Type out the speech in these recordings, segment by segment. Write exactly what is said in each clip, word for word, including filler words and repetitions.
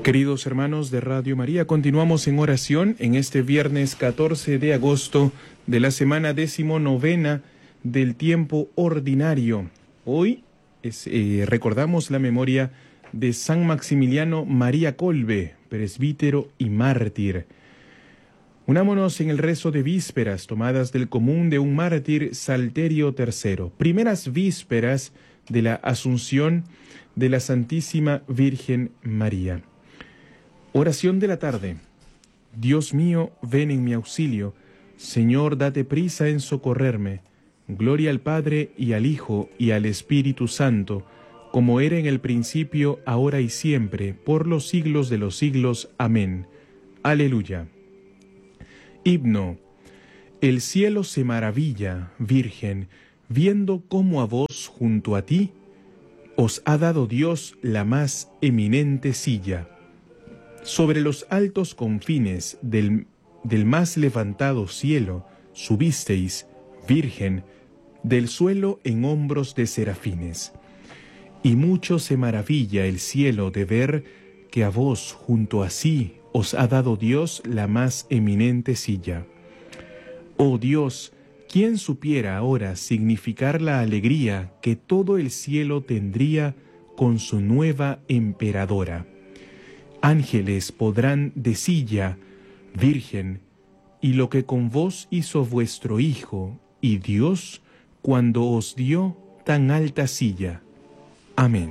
Queridos hermanos de Radio María, continuamos en oración en este viernes catorce de agosto de la semana decimonovena del tiempo ordinario. Hoy es, eh, recordamos la memoria de San Maximiliano María Kolbe, presbítero y mártir. Unámonos en el rezo de vísperas tomadas del común de un mártir, Salterio tercero. Primeras vísperas de la Asunción de la Santísima Virgen María. Oración de la tarde. Dios mío, ven en mi auxilio. Señor, date prisa en socorrerme. Gloria al Padre, y al Hijo, y al Espíritu Santo, como era en el principio, ahora y siempre, por los siglos de los siglos. Amén. Aleluya. Himno. El cielo se maravilla, Virgen, viendo cómo a vos, junto a ti, os ha dado Dios la más eminente silla. Sobre los altos confines del, del más levantado cielo subisteis, Virgen, del suelo en hombros de serafines. Y mucho se maravilla el cielo de ver que a vos junto a sí os ha dado Dios la más eminente silla. Oh Dios, ¿quién supiera ahora significar la alegría que todo el cielo tendría con su nueva emperadora? Ángeles podrán de silla, Virgen, y lo que con vos hizo vuestro Hijo y Dios cuando os dio tan alta silla. Amén.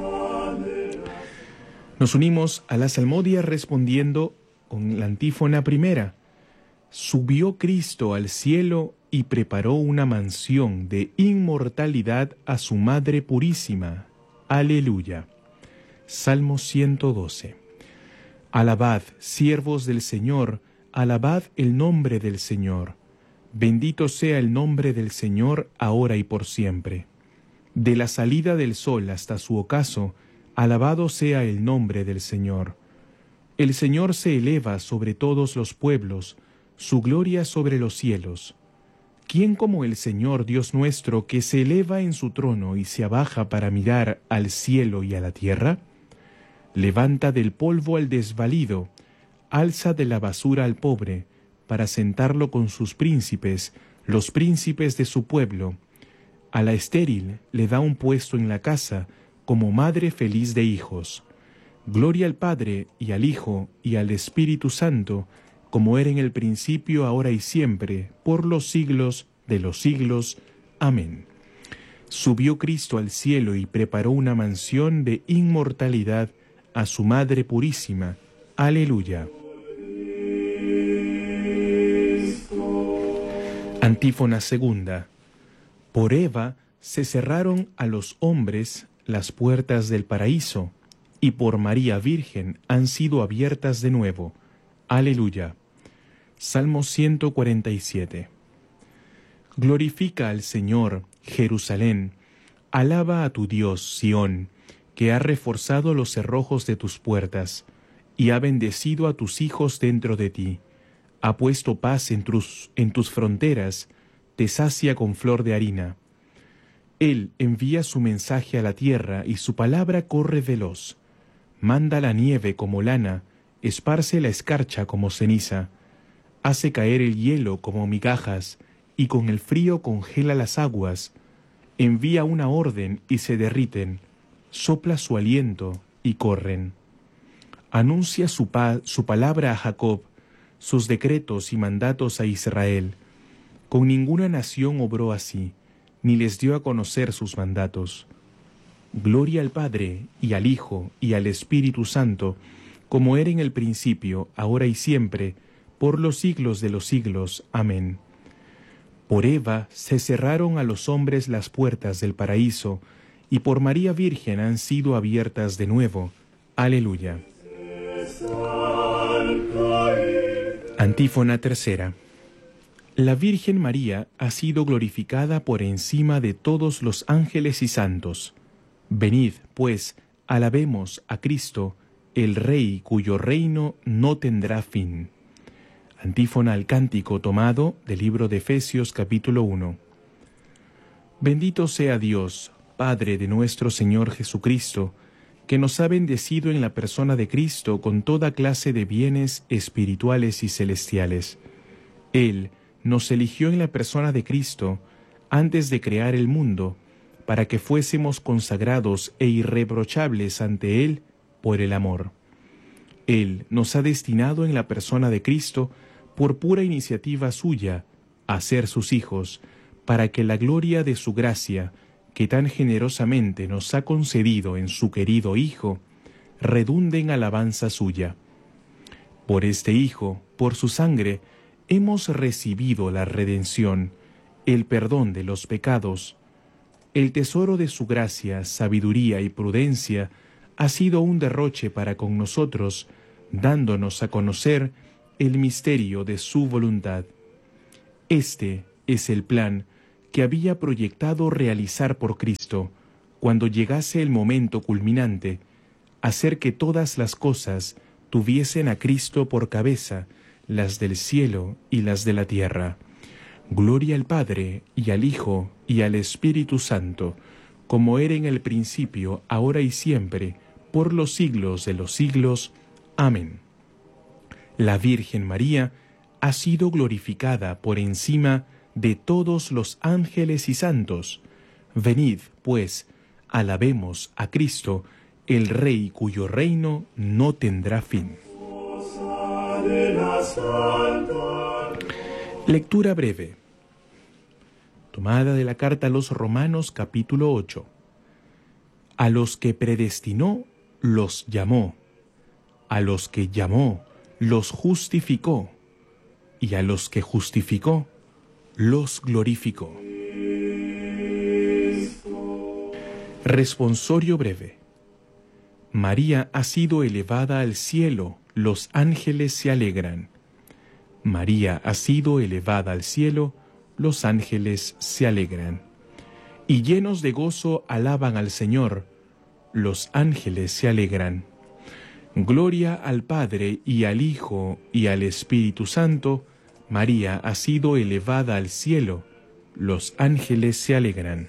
Nos unimos a la salmodia respondiendo con la antífona primera. Subió Cristo al cielo y preparó una mansión de inmortalidad a su Madre Purísima. Aleluya. Salmo ciento doce. Alabad, siervos del Señor, alabad el nombre del Señor. Bendito sea el nombre del Señor, ahora y por siempre. De la salida del sol hasta su ocaso, alabado sea el nombre del Señor. El Señor se eleva sobre todos los pueblos, su gloria sobre los cielos. ¿Quién como el Señor Dios nuestro, que se eleva en su trono y se abaja para mirar al cielo y a la tierra? Levanta del polvo al desvalido, alza de la basura al pobre, para sentarlo con sus príncipes, los príncipes de su pueblo. A la estéril le da un puesto en la casa, como madre feliz de hijos. Gloria al Padre, y al Hijo, y al Espíritu Santo, como era en el principio, ahora y siempre, por los siglos de los siglos. Amén. Subió Cristo al cielo y preparó una mansión de inmortalidad a su Madre Purísima. Aleluya. Antífona segunda. Por Eva se cerraron a los hombres las puertas del paraíso, y por María Virgen han sido abiertas de nuevo. Aleluya. Salmo ciento cuarenta y siete. Glorifica al Señor, Jerusalén. Alaba a tu Dios, Sión, que ha reforzado los cerrojos de tus puertas, y ha bendecido a tus hijos dentro de ti. Ha puesto paz en tus, en tus fronteras, te sacia con flor de harina. Él envía su mensaje a la tierra, y su palabra corre veloz. Manda la nieve como lana, esparce la escarcha como ceniza. Hace caer el hielo como migajas, y con el frío congela las aguas. Envía una orden y se derriten. Sopla su aliento y corren. Anuncia su, pa su palabra a Jacob, sus decretos y mandatos a Israel. Con ninguna nación obró así, ni les dio a conocer sus mandatos. Gloria al Padre, y al Hijo, y al Espíritu Santo, como era en el principio, ahora y siempre, por los siglos de los siglos. Amén. Por Eva se cerraron a los hombres las puertas del paraíso, y por María Virgen han sido abiertas de nuevo. Aleluya. Antífona tercera. La Virgen María ha sido glorificada por encima de todos los ángeles y santos. Venid, pues, alabemos a Cristo, el Rey cuyo reino no tendrá fin. Antífona al cántico tomado del libro de Efesios capítulo uno. Bendito sea Dios, Padre de nuestro Señor Jesucristo, que nos ha bendecido en la persona de Cristo con toda clase de bienes espirituales y celestiales. Él nos eligió en la persona de Cristo antes de crear el mundo, para que fuésemos consagrados e irreprochables ante Él por el amor. Él nos ha destinado en la persona de Cristo, por pura iniciativa suya, a ser sus hijos, para que la gloria de su gracia, que tan generosamente nos ha concedido en su querido Hijo, redunde en alabanza suya. Por este Hijo, por su sangre, hemos recibido la redención, el perdón de los pecados. El tesoro de su gracia, sabiduría y prudencia ha sido un derroche para con nosotros, dándonos a conocer el misterio de su voluntad. Este es el plan que había proyectado realizar por Cristo, cuando llegase el momento culminante, hacer que todas las cosas tuviesen a Cristo por cabeza, las del cielo y las de la tierra. Gloria al Padre, y al Hijo, y al Espíritu Santo, como era en el principio, ahora y siempre, por los siglos de los siglos. Amén. La Virgen María ha sido glorificada por encima de todos los ángeles y santos. Venid, pues, alabemos a Cristo, el Rey cuyo reino no tendrá fin. Lectura breve. Tomada de la carta a los Romanos capítulo ocho. A los que predestinó, los llamó. A los que llamó, los justificó. Y a los que justificó, los glorificó. Responsorio breve. María ha sido elevada al cielo, los ángeles se alegran. María ha sido elevada al cielo, los ángeles se alegran. Y llenos de gozo alaban al Señor, los ángeles se alegran. Gloria al Padre y al Hijo y al Espíritu Santo. María ha sido elevada al cielo, los ángeles se alegran.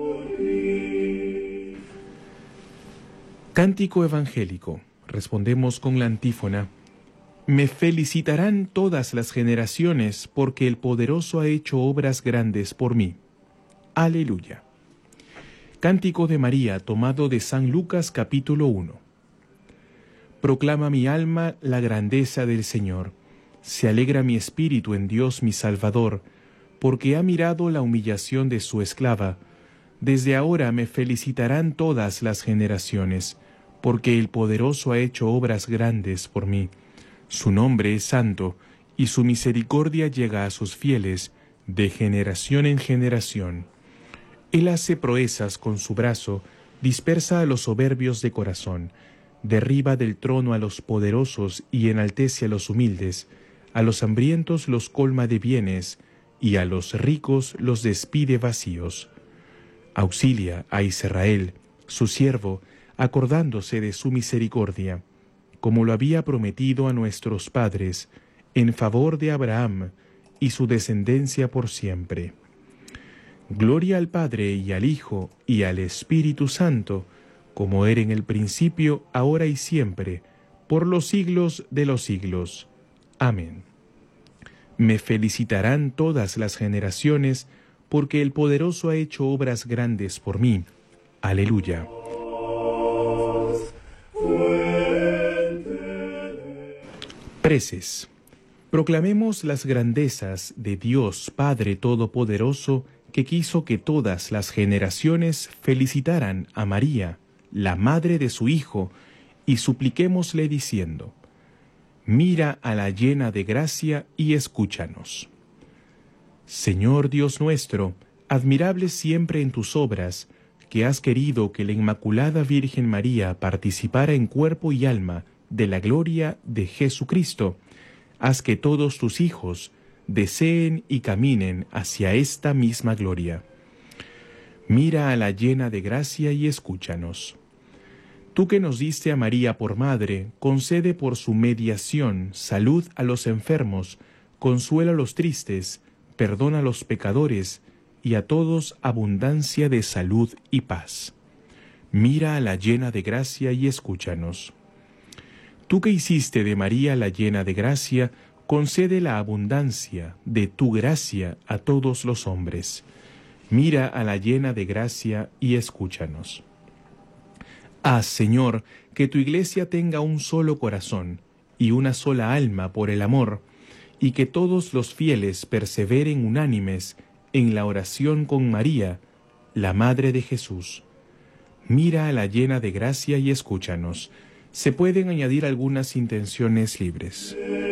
Cántico evangélico. Respondemos con la antífona. Me felicitarán todas las generaciones, porque el Poderoso ha hecho obras grandes por mí. Aleluya. Cántico de María, tomado de San Lucas capítulo uno. Proclama mi alma la grandeza del Señor. Se alegra mi espíritu en Dios mi Salvador, porque ha mirado la humillación de su esclava. Desde ahora me felicitarán todas las generaciones, porque el Poderoso ha hecho obras grandes por mí. Su nombre es santo, y su misericordia llega a sus fieles, de generación en generación. Él hace proezas con su brazo, dispersa a los soberbios de corazón, derriba del trono a los poderosos y enaltece a los humildes. A los hambrientos los colma de bienes, y a los ricos los despide vacíos. Auxilia a Israel, su siervo, acordándose de su misericordia, como lo había prometido a nuestros padres, en favor de Abraham y su descendencia por siempre. Gloria al Padre y al Hijo y al Espíritu Santo, como era en el principio, ahora y siempre, por los siglos de los siglos. Amén. Me felicitarán todas las generaciones, porque el Poderoso ha hecho obras grandes por mí. Aleluya. Preces. Proclamemos las grandezas de Dios Padre Todopoderoso, que quiso que todas las generaciones felicitaran a María, la madre de su Hijo, y supliquémosle diciendo: mira a la llena de gracia y escúchanos. Señor Dios nuestro, admirable siempre en tus obras, que has querido que la Inmaculada Virgen María participara en cuerpo y alma de la gloria de Jesucristo, haz que todos tus hijos deseen y caminen hacia esta misma gloria. Mira a la llena de gracia y escúchanos. Tú que nos diste a María por madre, concede por su mediación salud a los enfermos, consuela a los tristes, perdona a los pecadores, y a todos abundancia de salud y paz. mira a la llena de gracia y escúchanos. Tú que hiciste de María la llena de gracia, concede la abundancia de tu gracia a todos los hombres. Mira a la llena de gracia y escúchanos. Haz, Señor, que tu iglesia tenga un solo corazón y una sola alma por el amor, y que todos los fieles perseveren unánimes en la oración con María, la Madre de Jesús. Mira a la llena de gracia y escúchanos. Se pueden añadir algunas intenciones libres.